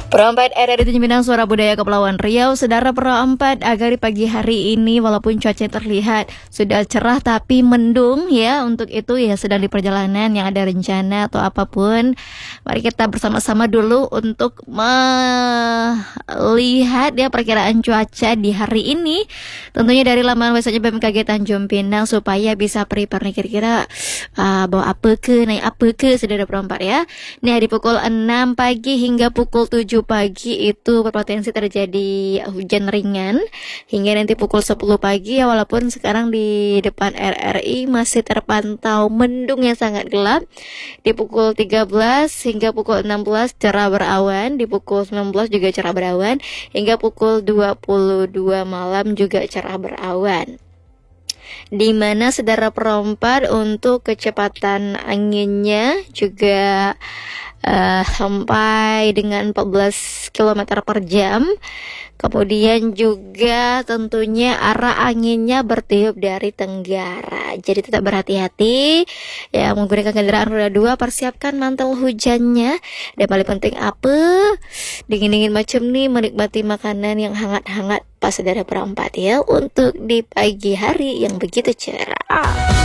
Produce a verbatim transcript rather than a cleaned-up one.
Perempat R R I Tanjung Pinang, Suara Budaya Kepulauan Riau. Saudara perempat, agar di pagi hari ini walaupun cuaca terlihat sudah cerah tapi mendung ya. Untuk itu ya sedang di perjalanan yang ada rencana atau apapun, mari kita bersama-sama dulu untuk melihat ya perkiraan cuaca di hari ini. Tentunya dari laman website B M K G Tanjung Pinang supaya bisa prepare nih kira-kira uh, bawa apa ke, naik apa ke saudara perempat ya. Nih di pukul enam pagi hingga pukul tujuh pagi itu berpotensi terjadi hujan ringan hingga nanti pukul sepuluh pagi ya, walaupun sekarang di depan R R I masih terpantau mendung yang sangat gelap. Di pukul tiga belas hingga pukul enam belas cerah berawan, di pukul sembilan belas juga cerah berawan, hingga pukul dua puluh dua malam juga cerah berawan. Di mana saudara perempat untuk kecepatan anginnya juga uh, sampai dengan empat belas kilometer per jam. Kemudian juga tentunya arah anginnya bertiup dari tenggara. Jadi tetap berhati-hati ya menggunakan kendaraan roda dua, persiapkan mantel hujannya. Dan paling penting apa? Dingin-dingin macam nih, menikmati makanan yang hangat-hangat pas saudara perempat ya, untuk di pagi hari yang begitu cerah.